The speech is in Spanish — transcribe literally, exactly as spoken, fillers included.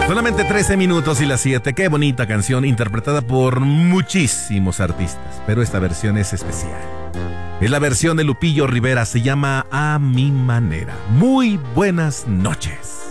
Solamente trece minutos y las siete. Qué bonita canción interpretada por muchísimos artistas, pero esta versión es especial. Es la versión de Lupillo Rivera, se llama A Mi Manera. Muy buenas noches.